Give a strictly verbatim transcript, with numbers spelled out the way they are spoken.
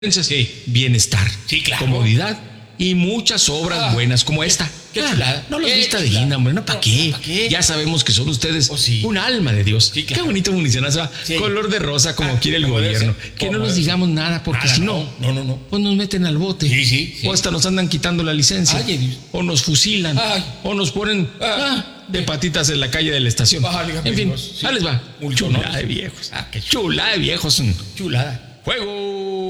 Sí. Bienestar, Sí, claro. comodidad y muchas obras Ah, buenas como esta. qué Ah, chulada. no los Qué vista de chulada. linda, hombre, ¿no? ¿Para No, qué? ¿pa' qué? Ya sabemos que son ustedes Oh, sí. un alma de Dios. Sí, claro. Qué bonito municionazo, Sí. color de rosa como Ah, quiere el como debe gobierno. ser. Que no Como nos debe digamos nada, porque Nada, si no, no, no, no. pues nos meten al bote. Sí, sí, sí. O hasta nos andan quitando la licencia. Ay, Dios. O nos fusilan. Ay. O nos ponen Ah. ah, de patitas en la calle de la estación. Válgame En fin, Dios, sí. ahí les va. Muy Chulada sonoro. de viejos. Ah, qué Chulada de viejos. Chulada. Fuego.